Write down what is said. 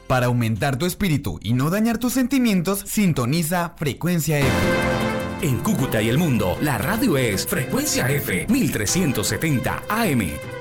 Para aumentar tu espíritu y no dañar tus sentimientos, sintoniza Frecuencia F. En Cúcuta y el mundo, la radio es Frecuencia F 1370 AM.